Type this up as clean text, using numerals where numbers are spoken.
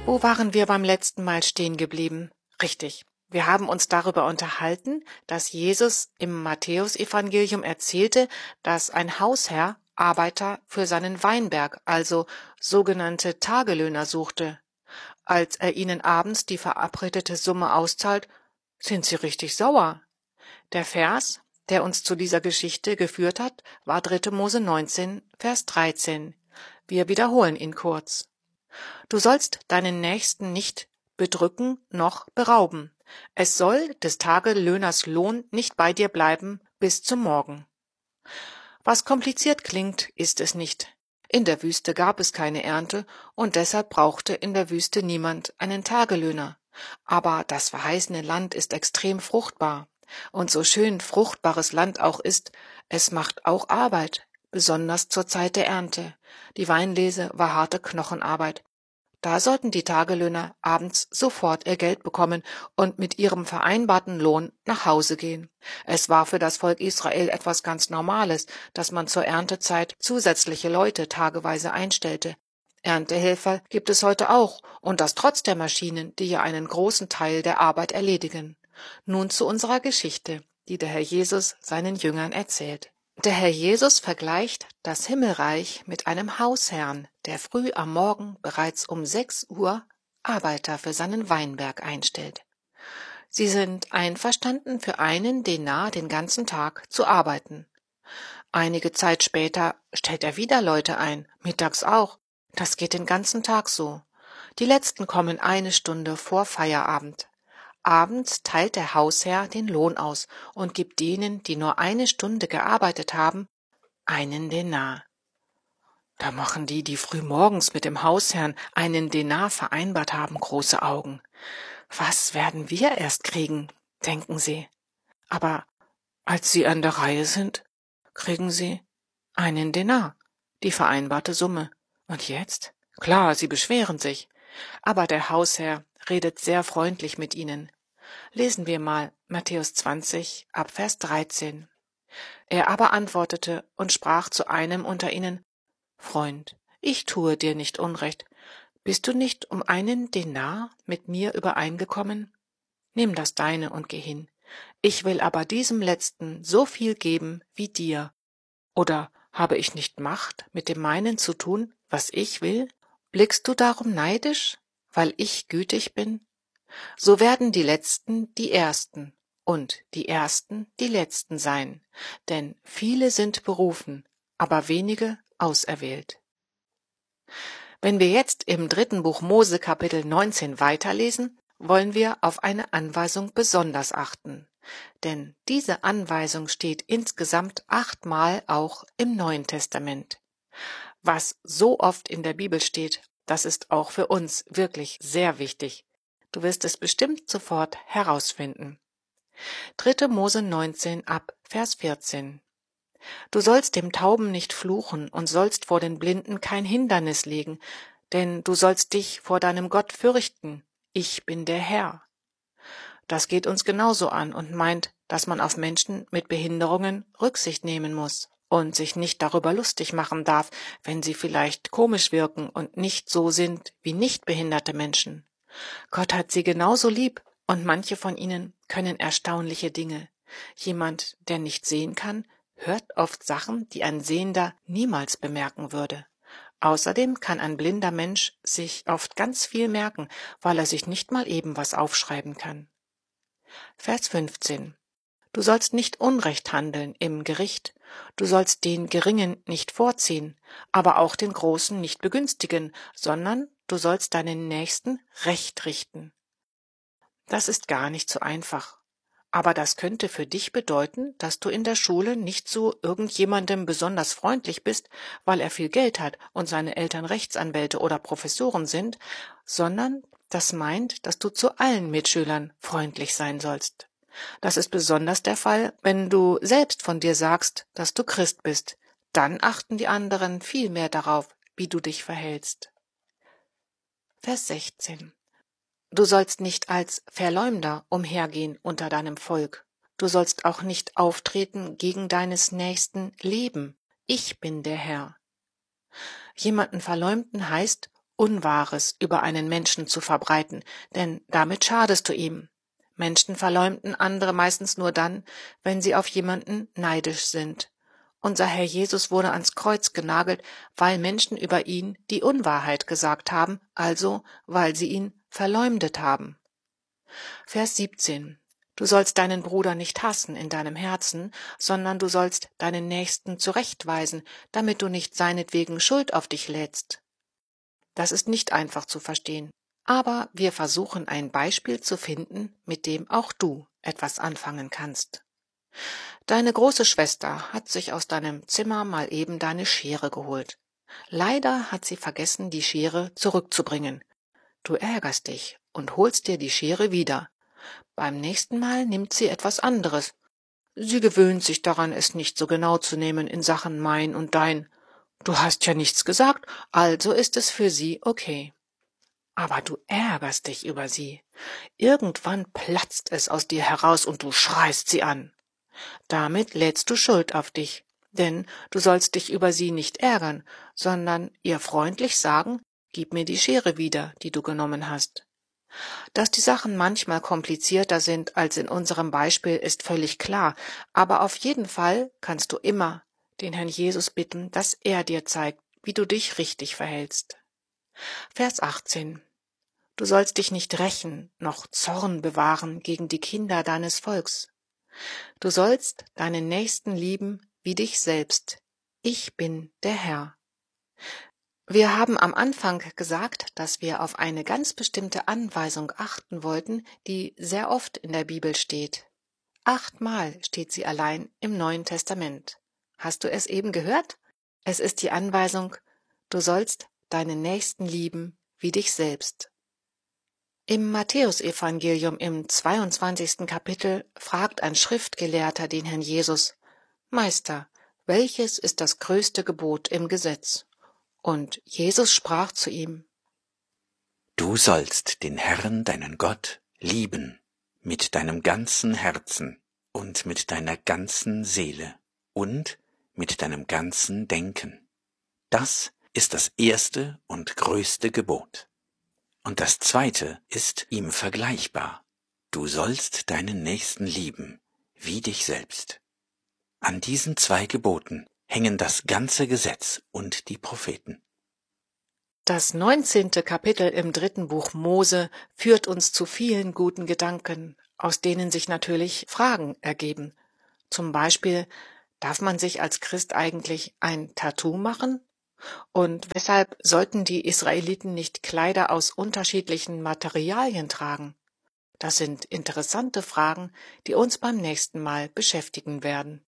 Wo waren wir beim letzten Mal stehen geblieben? Richtig. Wir haben uns darüber unterhalten, dass Jesus im Matthäusevangelium erzählte, dass ein Hausherr Arbeiter für seinen Weinberg, also sogenannte Tagelöhner, suchte. Als er ihnen abends die verabredete Summe auszahlt, sind sie richtig sauer. Der Vers, der uns zu dieser Geschichte geführt hat, war 3. Mose 19, Vers 13. Wir wiederholen ihn kurz. Du sollst deinen Nächsten nicht bedrücken noch berauben. Es soll des Tagelöhners Lohn nicht bei dir bleiben bis zum Morgen. Was kompliziert klingt, ist es nicht. In der Wüste gab es keine Ernte und deshalb brauchte in der Wüste niemand einen Tagelöhner. Aber das verheißene Land ist extrem fruchtbar. Und so schön fruchtbares Land auch ist, es macht auch Arbeit, besonders zur Zeit der Ernte. Die Weinlese war harte Knochenarbeit. Da sollten die Tagelöhner abends sofort ihr Geld bekommen und mit ihrem vereinbarten Lohn nach Hause gehen. Es war für das Volk Israel etwas ganz Normales, dass man zur Erntezeit zusätzliche Leute tageweise einstellte. Erntehelfer gibt es heute auch, und das trotz der Maschinen, die ja einen großen Teil der Arbeit erledigen. Nun zu unserer Geschichte, die der Herr Jesus seinen Jüngern erzählt. Der Herr Jesus vergleicht das Himmelreich mit einem Hausherrn, der früh am Morgen bereits um 6 Uhr Arbeiter für seinen Weinberg einstellt. Sie sind einverstanden, für einen Denar den ganzen Tag zu arbeiten. Einige Zeit später stellt er wieder Leute ein, mittags auch. Das geht den ganzen Tag so. Die letzten kommen 1 Stunde vor Feierabend. Abends teilt der Hausherr den Lohn aus und gibt denen, die nur 1 Stunde gearbeitet haben, einen Denar. Da machen die früh morgens mit dem Hausherrn einen Denar vereinbart haben, große Augen. Was werden wir erst kriegen, denken sie. Aber als sie an der Reihe sind, kriegen sie einen Denar, die vereinbarte Summe. Und jetzt? Klar, sie beschweren sich. Aber der Hausherr redet sehr freundlich mit ihnen. Lesen wir mal Matthäus 20 ab Vers 13. Er aber antwortete und sprach zu einem unter ihnen: Freund, ich tue dir nicht Unrecht. Bist du nicht um einen Denar mit mir übereingekommen? Nimm das deine und geh hin. Ich will aber diesem Letzten so viel geben wie dir. Oder habe ich nicht Macht, mit dem meinen zu tun, was ich will? Blickst du darum neidisch, weil ich gütig bin? So werden die Letzten die Ersten und die Ersten die Letzten sein, denn viele sind berufen, aber wenige auserwählt. Wenn wir jetzt im 3. Buch Mose Kapitel 19 weiterlesen, wollen wir auf eine Anweisung besonders achten, denn diese Anweisung steht insgesamt 8-mal auch im Neuen Testament. Was so oft in der Bibel steht, das ist auch für uns wirklich sehr wichtig. Du wirst es bestimmt sofort herausfinden. 3. Mose 19 ab Vers 14. Du sollst dem Tauben nicht fluchen und sollst vor den Blinden kein Hindernis legen, denn du sollst dich vor deinem Gott fürchten. Ich bin der Herr. Das geht uns genauso an und meint, dass man auf Menschen mit Behinderungen Rücksicht nehmen muss und sich nicht darüber lustig machen darf, wenn sie vielleicht komisch wirken und nicht so sind wie nicht behinderte Menschen. Gott hat sie genauso lieb und manche von ihnen können erstaunliche Dinge. Jemand, der nicht sehen kann, hört oft Sachen, die ein Sehender niemals bemerken würde. Außerdem kann ein blinder Mensch sich oft ganz viel merken, weil er sich nicht mal eben was aufschreiben kann. Vers 15. Du sollst nicht Unrecht handeln im Gericht, du sollst den Geringen nicht vorziehen, aber auch den Großen nicht begünstigen, sondern du sollst deinen Nächsten recht richten. Das ist gar nicht so einfach. Aber das könnte für dich bedeuten, dass du in der Schule nicht zu irgendjemandem besonders freundlich bist, weil er viel Geld hat und seine Eltern Rechtsanwälte oder Professoren sind, sondern das meint, dass du zu allen Mitschülern freundlich sein sollst. Das ist besonders der Fall, wenn du selbst von dir sagst, dass du Christ bist. Dann achten die anderen viel mehr darauf, wie du dich verhältst. Vers 16. Du sollst nicht als Verleumder umhergehen unter deinem Volk. Du sollst auch nicht auftreten gegen deines Nächsten Leben. Ich bin der Herr. Jemanden verleumden heißt, Unwahres über einen Menschen zu verbreiten, denn damit schadest du ihm. Menschen verleumden andere meistens nur dann, wenn sie auf jemanden neidisch sind. Unser Herr Jesus wurde ans Kreuz genagelt, weil Menschen über ihn die Unwahrheit gesagt haben, also weil sie ihn verleumdet haben. Vers 17. Du sollst deinen Bruder nicht hassen in deinem Herzen, sondern du sollst deinen Nächsten zurechtweisen, damit du nicht seinetwegen Schuld auf dich lädst. Das ist nicht einfach zu verstehen, aber wir versuchen ein Beispiel zu finden, mit dem auch du etwas anfangen kannst. Deine große Schwester hat sich aus deinem Zimmer mal eben deine Schere geholt. Leider hat sie vergessen, die Schere zurückzubringen. Du ärgerst dich und holst dir die Schere wieder. Beim nächsten Mal nimmt sie etwas anderes. Sie gewöhnt sich daran, es nicht so genau zu nehmen in Sachen mein und dein. Du hast ja nichts gesagt, also ist es für sie okay. Aber du ärgerst dich über sie. Irgendwann platzt es aus dir heraus und du schreist sie an. Damit lädst du Schuld auf dich, denn du sollst dich über sie nicht ärgern, sondern ihr freundlich sagen, gib mir die Schere wieder, die du genommen hast. Dass die Sachen manchmal komplizierter sind als in unserem Beispiel, ist völlig klar, aber auf jeden Fall kannst du immer den Herrn Jesus bitten, dass er dir zeigt, wie du dich richtig verhältst. Vers 18. Du sollst dich nicht rächen, noch Zorn bewahren gegen die Kinder deines Volks. Du sollst deinen Nächsten lieben wie dich selbst. Ich bin der Herr. Wir haben am Anfang gesagt, dass wir auf eine ganz bestimmte Anweisung achten wollten, die sehr oft in der Bibel steht. 8-mal steht sie allein im Neuen Testament. Hast du es eben gehört? Es ist die Anweisung, du sollst deinen Nächsten lieben wie dich selbst. Im Matthäusevangelium im 22. Kapitel fragt ein Schriftgelehrter den Herrn Jesus, Meister, welches ist das größte Gebot im Gesetz? Und Jesus sprach zu ihm, Du sollst den Herrn, deinen Gott, lieben, mit deinem ganzen Herzen und mit deiner ganzen Seele und mit deinem ganzen Denken. Das ist das erste und größte Gebot. Und das zweite ist ihm vergleichbar. Du sollst deinen Nächsten lieben, wie dich selbst. An diesen 2 Geboten hängen das ganze Gesetz und die Propheten. Das 19. Kapitel im 3. Buch Mose führt uns zu vielen guten Gedanken, aus denen sich natürlich Fragen ergeben. Zum Beispiel, darf man sich als Christ eigentlich ein Tattoo machen? Und weshalb sollten die Israeliten nicht Kleider aus unterschiedlichen Materialien tragen? Das sind interessante Fragen, die uns beim nächsten Mal beschäftigen werden.